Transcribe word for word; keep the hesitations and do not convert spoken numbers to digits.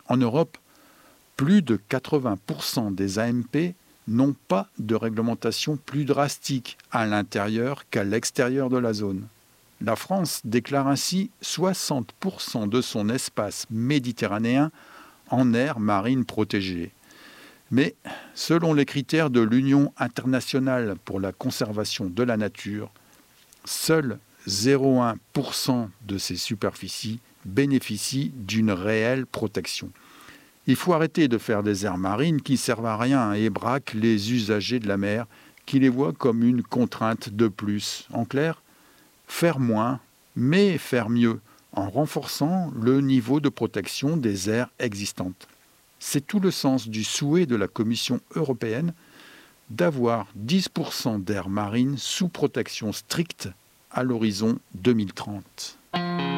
En Europe, plus de quatre-vingts pour cent des A M P n'ont pas de réglementation plus drastique à l'intérieur qu'à l'extérieur de la zone. La France déclare ainsi soixante pour cent de son espace méditerranéen en aire marine protégée. Mais selon les critères de l'Union internationale pour la conservation de la nature, seul zéro virgule un pour cent de ces superficies bénéficient d'une réelle protection. Il faut arrêter de faire des aires marines qui servent à rien et braquent les usagers de la mer qui les voient comme une contrainte de plus. En clair, faire moins, mais faire mieux, en renforçant le niveau de protection des aires existantes. C'est tout le sens du souhait de la Commission européenne d'avoir dix pour cent d'aires marines sous protection stricte à l'horizon deux mille trente.